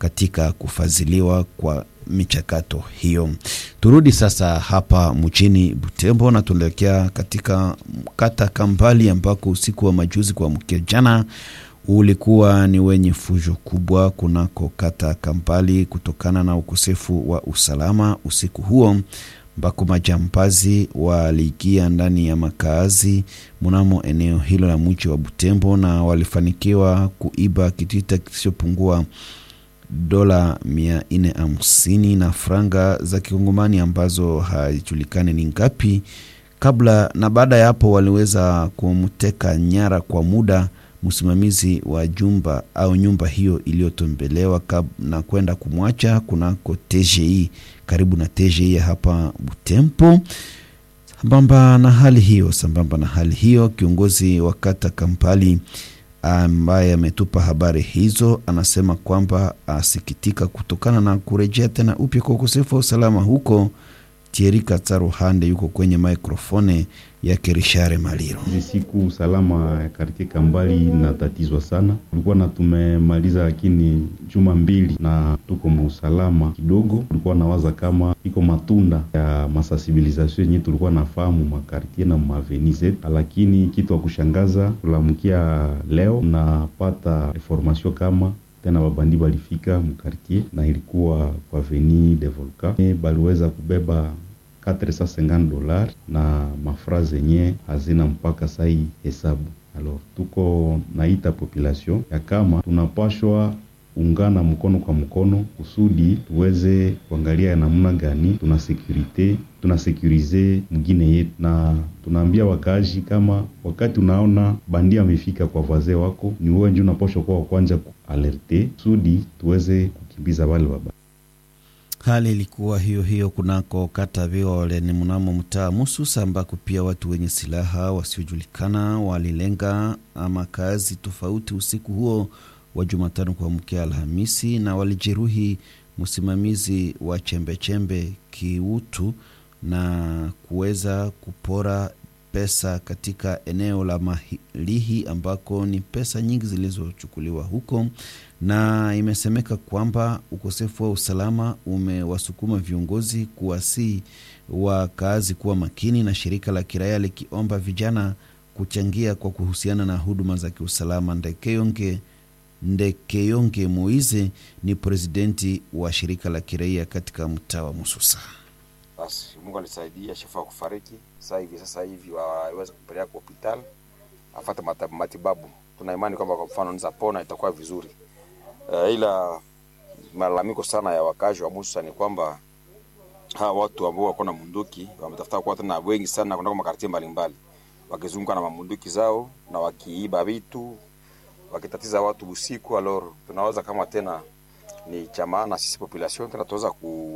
katika kufadhiliwa kwa michakato hiyo. Turudi sasa hapa mjini Butembo na tuelekea katika kata Kambali ambako usiku wa majuzi kwa mkia jana ulikuwa ni wenye fujo kubwa kunako kata Kambali kutokana na ukosefu wa usalama. Usiku huo ambako majambazi waliingia ndani ya makazi mnamo eneo hilo la mji wa Butembo na walifanikiwa kuiba kitita kisichopungua dola 450 na franga za kikongomani ambazo haijulikani ni ngapi. Kabla na baada ya hapo waliweza kumteka nyara kwa muda msimamizi wa jumba au nyumba hiyo iliyotombelewa na kwenda kumwacha kunako TGI karibu na TGI hapa Butembo. Sambamba na hali hiyo kiongozi wa kata Kampali ambaye ametupa habari hizo anasema kwamba asikitika kutokana na kurejea tena upya kwa ukosefu wa usalama huko. Thierry Katsaruhande yuko kwenye mikrofone ya Kerishare Maliro. Hizi siku usalama katika Kambali natatizwa sana. Tulikuwa na tumemaliza lakini juma 2 na tuko usalama kidogo. Tulikuwa nawaza kama iko matunda ya masensibilisation yenyewe tulikuwa nafahamu makartie na mavenize, lakini kitu wa kushangaza tulamkia leo napata information kama tena babandi balifika mkartie na ilikuwa kwa Avenue de Volcan. Baliweza kubeba $450 na mafra zenye hazina mpaka sai hesabu. Alors tuko naita population ya kama tunapashwa ungana mkono kwa mkono kusudi tuweze kuangalia namna gani tunasecurize mgine yetu, na tunaambia wakazi kama wakati unaona bandia amefika kwa wazee wako ni wewe ndio unapashwa kwa kwanza alerte kusudi tuweze kukimbiza wale baba. Hali ilikuwa hiyo kunako kata Viole ni mnamo mtaa Mususa ambako pia watu wenye silaha wasiojulikana walilenga makazi tofauti usiku huo wa Jumatano kwa mkia Alhamisi na walijeruhi msimamizi wa chembe kiutu na kuweza kupora pesa katika eneo la Mahilihi ambako ni pesa nyingi zilizochukuliwa huko. Na imesemeka kwamba ukosefu wa usalama umewasukuma viongozi kuwasi wakazi kuwa makini, na shirika la kiraia likiomba vijana kuchangia kwa kuhusiana na huduma za kiusalama. Ndekeyonge Moize ni presidenti wa shirika la kiraia katika mtaa wa Mususa. Basi Mungu alisaidia shefa kufariki. Sasa hivi waweza kupeleka kwa hospitali afuate matibabu. Tuna imani kwamba kwa mfano niza pona itakuwa vizuri. Ila malalamiko sana ya wakazi wa Mususa ni kwamba hawa watu ambao wako na munduki wametafuta kwa tena wengi sana kwenda kwa makartie mbalimbali, wakizunguka na mamunduki zao na wakiiba vitu, wakitatiza watu usiku. Alors tunaweza kama tena ni chama na sisi population tena tuweza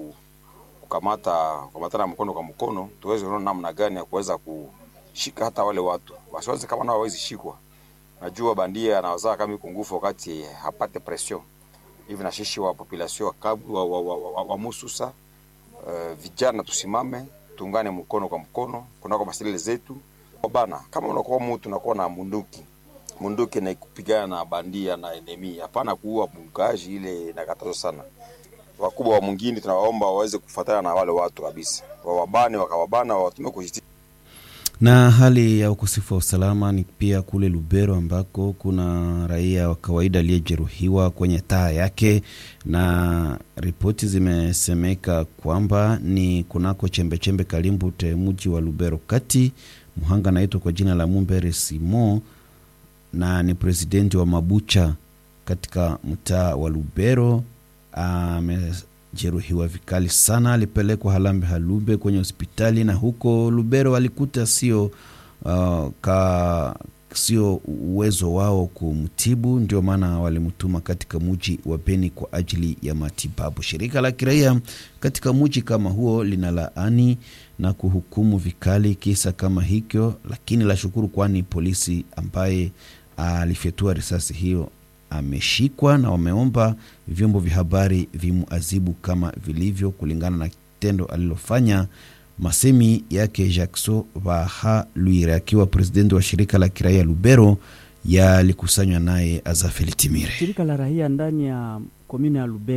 kukamata mkono kwa mkono, tuweze kuona namna gani ya kuweza kushika hata wale watu wasiweze kama nao hawezi shikwa. Najua bandia anaweza kama iko nguvu wakati hapate pression hivi, na shishi wa population wa Mususa, vijana tusimame tuungane mkono kwa mkono kunako masilele zetu bana. Kama unakuwa mtu unakuwa na munduki na kupigana na bandia na enemy, hapana kuua bungaji, ile nakatazo sana. Wakubwa wa mwingine tunawaomba waweze kufuatana na wale watu kabisa, wawabane wakawabana watume kujiti. Na hali ya ukosefu wa usalama ni pia kule Lubero ambako kuna raia wa kawaida aliyejeruhiwa kwenye taa yake, na ripoti zimesemeka kwamba ni kunako chembe Kalimbute mji wa Lubero kati. Muhanga anaitwa kwa jina la Mumbere Simo na ni presidenti wa Mabucha katika mtaa wa Lubero. Amejeruhiwa vikali sana, alipelekwa Halumbe kwenye hospitali, na huko Lubero walikuta sio uwezo wao kumtibu, ndio maana walimtuma katika mji wa Beni kwa ajili ya matibabu. Shirika la kiraia katika mji kama huo linalaani na kuhukumu vikali kisa kama hicho, lakini la shukuru kwani polisi ambaye alifyatua risasi hiyo ameshikwa, na wameomba vyombo vya habari vimuazibu kama vilivyo kulingana na tendo alilofanya. Masemi yake Jackson Bahaluire akiwa presidenti wa shirika la kiraia Lubero yalikusanywa naye Azafeli Timire. Shirika la raia ndani ya komune ya Lubero